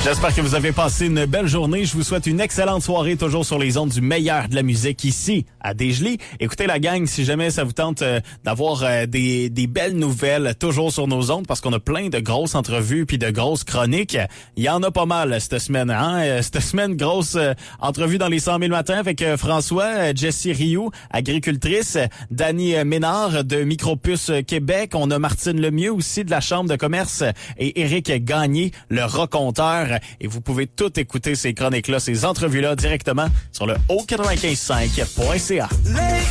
J'espère que vous avez passé une belle journée. Je vous souhaite une excellente soirée, toujours sur les ondes du meilleur de la musique ici à Dégelée. Écoutez la gang, si jamais ça vous tente d'avoir des belles nouvelles toujours sur nos ondes, parce qu'on a plein de grosses entrevues puis de grosses chroniques. Il y en a pas mal cette semaine. Cette semaine, grosse entrevue dans les 100 000 matins avec François, Jessie Rioux, agricultrice, Dani Ménard de Micropuce Québec. On a Martine Lemieux aussi de la Chambre de commerce et Éric Gagné, le raconteur. Et vous pouvez tout écouter ces chroniques-là, ces entrevues-là directement sur le haut955.ca.